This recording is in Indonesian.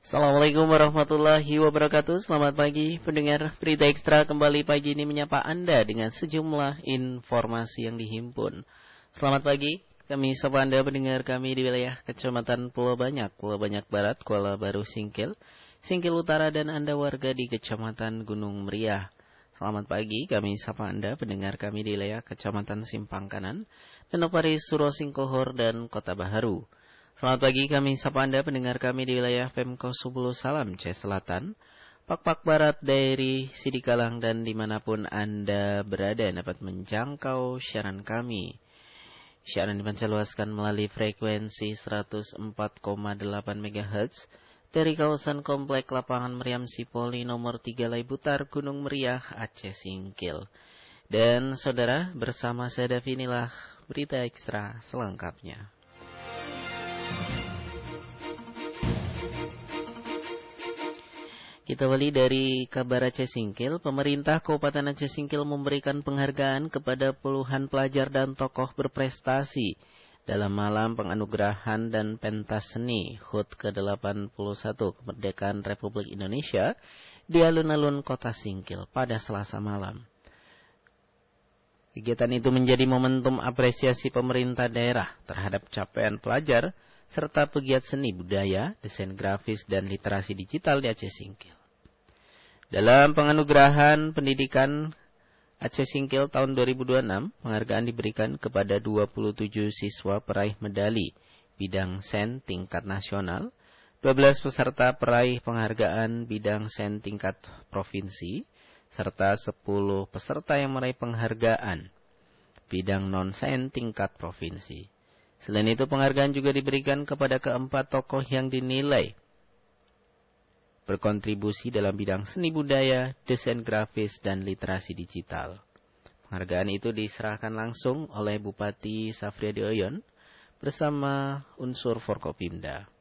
Assalamualaikum warahmatullahi wabarakatuh. Selamat pagi pendengar Berita Ekstra. Kembali pagi ini menyapa Anda dengan sejumlah informasi yang dihimpun. Selamat pagi, kami sapa Anda pendengar kami di wilayah Kecamatan Pulau Banyak Barat, Kuala Baru Singkil, Singkil Utara, dan Anda warga di Kecamatan Gunung Meriah. Selamat pagi, kami sapa Anda pendengar kami di wilayah Kecamatan Simpang Kanan, Danau Suro Singkohor, dan Kota Baharu. Selamat pagi, kami sapa Anda pendengar kami di wilayah Pemko Subulu Salam, C Selatan, Pak Barat, Daeri, Sidikalang, dan dimanapun Anda berada dapat menjangkau siaran kami. Siaran dipancarluaskan melalui frekuensi 104,8 MHz dari kawasan Komplek Lapangan Meriam Sipoli nomor 3 Laibutar, Gunung Meriah, Aceh Singkil. Dan saudara, bersama saya Davi, inilah Berita Ekstra selengkapnya. Kita awali dari kabar Aceh Singkil. Pemerintah Kabupaten Aceh Singkil memberikan penghargaan kepada puluhan pelajar dan tokoh berprestasi dalam malam penganugerahan dan pentas seni HUT ke-81 Kemerdekaan Republik Indonesia di alun-alun Kota Singkil pada Selasa malam. Kegiatan itu menjadi momentum apresiasi pemerintah daerah terhadap capaian pelajar serta pegiat seni budaya, desain grafis, dan literasi digital di Aceh Singkil. Dalam penganugerahan pendidikan Aceh Singkil tahun 2026, penghargaan diberikan kepada 27 siswa peraih medali bidang sen tingkat nasional, 12 peserta peraih penghargaan bidang sen tingkat provinsi, serta 10 peserta yang meraih penghargaan bidang non-sen tingkat provinsi. Selain itu, penghargaan juga diberikan kepada keempat tokoh yang dinilai berkontribusi dalam bidang seni budaya, desain grafis, dan literasi digital. Penghargaan itu diserahkan langsung oleh Bupati Safriadi Oyon bersama unsur Forkopimda.